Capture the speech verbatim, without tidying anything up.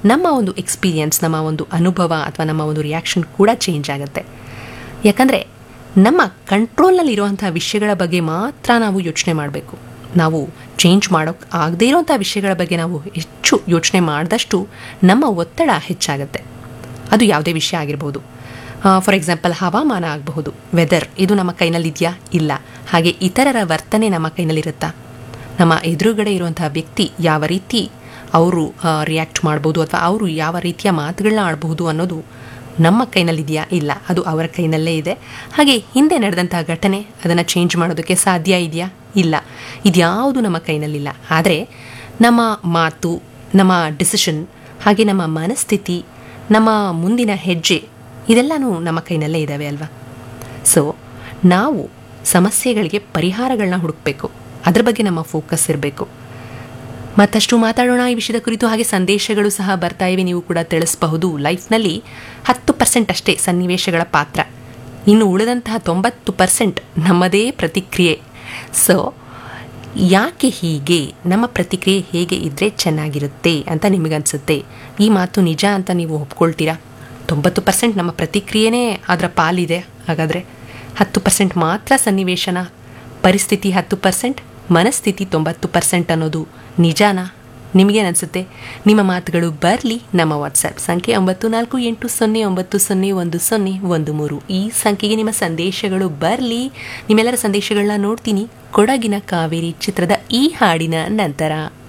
ನಮ್ಮ ಒಂದು ಎಕ್ಸ್ಪೀರಿಯನ್ಸ್, ನಮ್ಮ ಒಂದು ಅನುಭವ ಅಥವಾ ನಮ್ಮ ಒಂದು ರಿಯಾಕ್ಷನ್ ಕೂಡ ಚೇಂಜ್ ಆಗುತ್ತೆ. ಯಾಕಂದರೆ ನಮ್ಮ ಕಂಟ್ರೋಲ್ನಲ್ಲಿರುವಂಥ ವಿಷಯಗಳ ಬಗ್ಗೆ ಮಾತ್ರ ನಾವು ಯೋಚನೆ ಮಾಡಬೇಕು. ನಾವು ಚೇಂಜ್ ಮಾಡೋಕ್ಕೆ ಆಗದೇ ಇರೋವಂಥ ವಿಷಯಗಳ ಬಗ್ಗೆ ನಾವು ಹೆಚ್ಚು ಯೋಚನೆ ಮಾಡಿದಷ್ಟು ನಮ್ಮ ಒತ್ತಡ ಹೆಚ್ಚಾಗುತ್ತೆ. ಅದು ಯಾವುದೇ ವಿಷಯ ಆಗಿರ್ಬೋದು. ಫಾರ್ ಎಕ್ಸಾಂಪಲ್ ಹವಾಮಾನ ಆಗಬಹುದು, ವೆದರ್, ಇದು ನಮ್ಮ ಕೈನಲ್ಲಿದೆಯಾ? ಇಲ್ಲ. ಹಾಗೆ ಇತರರ ವರ್ತನೆ ನಮ್ಮ ಕೈನಲ್ಲಿರುತ್ತಾ? ನಮ್ಮ ಎದುರುಗಡೆ ಇರುವಂಥ ವ್ಯಕ್ತಿ ಯಾವ ರೀತಿ ಅವರು ರಿಯಾಕ್ಟ್ ಮಾಡ್ಬೋದು ಅಥವಾ ಅವರು ಯಾವ ರೀತಿಯ ಮಾತುಗಳನ್ನ ಆಡಬಹುದು ಅನ್ನೋದು ನಮ್ಮ ಕೈನಲ್ಲಿದೆಯಾ? ಇಲ್ಲ, ಅದು ಅವರ ಕೈನಲ್ಲೇ ಇದೆ. ಹಾಗೆ ಹಿಂದೆ ನಡೆದಂಥ ಘಟನೆ, ಅದನ್ನು ಚೇಂಜ್ ಮಾಡೋದಕ್ಕೆ ಸಾಧ್ಯ ಇದೆಯಾ? ಇಲ್ಲ, ಇದ್ಯಾವುದು ನಮ್ಮ ಕೈನಲ್ಲಿಲ್ಲ. ಆದರೆ ನಮ್ಮ ಮಾತು, ನಮ್ಮ ಡಿಸಿಷನ್, ಹಾಗೆ ನಮ್ಮ ಮನಸ್ಥಿತಿ, ನಮ್ಮ ಮುಂದಿನ ಹೆಜ್ಜೆ, ಇದೆಲ್ಲನೂ ನಮ್ಮ ಕೈನಲ್ಲೇ ಇದ್ದಾವೆ ಅಲ್ವಾ? ಸೊ ನಾವು ಸಮಸ್ಯೆಗಳಿಗೆ ಪರಿಹಾರಗಳನ್ನ ಹುಡುಕಬೇಕು. ಅದ್ರ ಬಗ್ಗೆ ನಮ್ಮ ಫೋಕಸ್ ಇರಬೇಕು. ಮತ್ತಷ್ಟು ಮಾತಾಡೋಣ ಈ ವಿಷಯದ ಕುರಿತು. ಹಾಗೆ ಸಂದೇಶಗಳು ಸಹ ಬರ್ತಾ ಇವೆ, ನೀವು ಕೂಡ ತಿಳಿಸಬಹುದು. ಲೈಫ್ನಲ್ಲಿ ಹತ್ತು ಪರ್ಸೆಂಟ್ ಅಷ್ಟೇ ಸನ್ನಿವೇಶಗಳ ಪಾತ್ರ, ಇನ್ನು ಉಳಿದಂತಹ ತೊಂಬತ್ತು ಪರ್ಸೆಂಟ್ ನಮ್ಮದೇ ಪ್ರತಿಕ್ರಿಯೆ. ಸೊ ಯಾಕೆ ಹೀಗೆ? ನಮ್ಮ ಪ್ರತಿಕ್ರಿಯೆ ಹೇಗೆ ಇದ್ದರೆ ಚೆನ್ನಾಗಿರುತ್ತೆ ಅಂತ ನಿಮಗನ್ಸುತ್ತೆ? ಈ ಮಾತು ನಿಜ ಅಂತ ನೀವು ಒಪ್ಕೊಳ್ತೀರಾ? ತೊಂಬತ್ತು ಪರ್ಸೆಂಟ್ ನಮ್ಮ ಪ್ರತಿಕ್ರಿಯೆನೇ ಅದರ ಪಾಲಿದೆ. ಹಾಗಾದರೆ ಹತ್ತು ಪರ್ಸೆಂಟ್ ಮಾತ್ರ ಸನ್ನಿವೇಶನ, ಪರಿಸ್ಥಿತಿ ಹತ್ತು ಪರ್ಸೆಂಟ್, ಮನಸ್ಥಿತಿ ತೊಂಬತ್ತು ಪರ್ಸೆಂಟ್ ಅನ್ನೋದು ನಿಜಾನಾ? ನಿಮಗೇನನ್ಸುತ್ತೆ? ನಿಮ್ಮ ಮಾತುಗಳು ಬರಲಿ. ನಮ್ಮ ವಾಟ್ಸ್ಆ್ಯಪ್ ಸಂಖ್ಯೆ ಒಂಬತ್ತು ನಾಲ್ಕು ಎಂಟು ಸೊನ್ನೆ ಒಂಬತ್ತು ಸೊನ್ನೆ ಒಂದು ಸೊನ್ನೆ ಒಂದು ಮೂರು, ಈ ಸಂಖ್ಯೆಗೆ ನಿಮ್ಮ ಸಂದೇಶಗಳು ಬರಲಿ. ನಿಮ್ಮೆಲ್ಲರ ಸಂದೇಶಗಳನ್ನ ನೋಡ್ತೀನಿ ಕೊಡಗಿನ ಕಾವೇರಿ ಚಿತ್ರದ ಈ ಹಾಡಿನ ನಂತರ.